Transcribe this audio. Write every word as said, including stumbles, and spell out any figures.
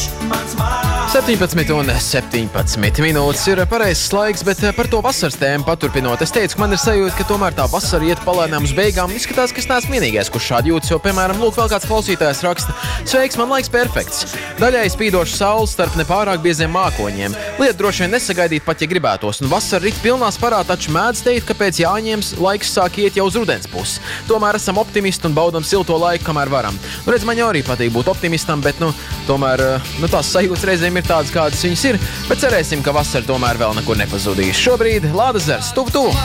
septiņpadsmit un septiņpadsmit minūtes ir pareizs laiks, bet par to vasaras tēmu paturpinot. Es teicu, ka man ir sajūta, ka tomēr tā vasara iet palēnām uz beigām. Izskatās, ka es neesmu vienīgais, kurš šādi jūtas, jo, piemēram, lūk, vēl kāds klausītājs raksta: sveiks, man laiks perfekts. Daļai spīdoša saule starp nepārāk bieziem mākoņiem. Lieta droši vien nesagaidīt pat, ja gribētos. Un vasara rit pilnā sparā, taču mēdz teikt, ka pēc Jāņiem laiks sāk iet jau uz rudens pusi. Tomēr esam optimisti un baudam silto laiku, kamēr varam. Nu, redz, man jau arī patīk būt optimistam, bet, nu, tomēr, nu, tās sajūtas reizēm ir tādas, kādas viņas ir, bet cerēsim, ka vasara tomēr vēl nekur nepazudīs. Šobrīd Lādezers tuvu tuvu.